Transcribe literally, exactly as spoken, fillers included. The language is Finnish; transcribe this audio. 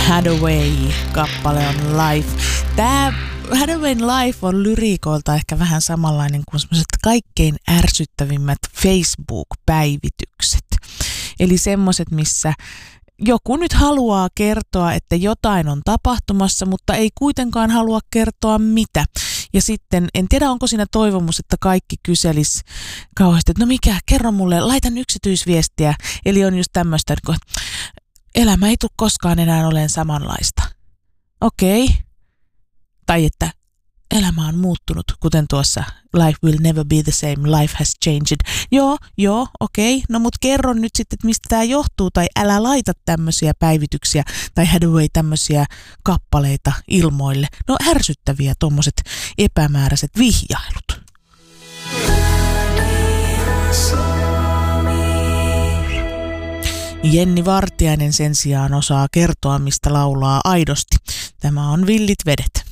Hathaway-kappale on Life. Tää Hathawayn Life on lyriikoilta ehkä vähän samanlainen kuin semmoiset kaikkein ärsyttävimmät Facebook-päivitykset. Eli semmoiset, missä joku nyt haluaa kertoa, että jotain on tapahtumassa, mutta ei kuitenkaan halua kertoa mitä. Ja sitten, en tiedä onko siinä toivomus, että kaikki kyselis kauheasti, että no mikä, kerro mulle, laitan yksityisviestiä. Eli on just tämmöistä, että elämä ei tule koskaan enää olemaan samanlaista. Okei. Okay. Tai että elämä on muuttunut, kuten tuossa Life will never be the same, life has changed. Joo, joo, okei. Okay. No mut kerro nyt sitten, että mistä tämä johtuu, tai älä laita tämmöisiä päivityksiä, tai Hathaway tämmöisiä kappaleita ilmoille. No ärsyttäviä tommoset epämääräiset vihjailut. Jenni Vartiainen sen sijaan osaa kertoa, mistä laulaa aidosti. Tämä on Villit vedet.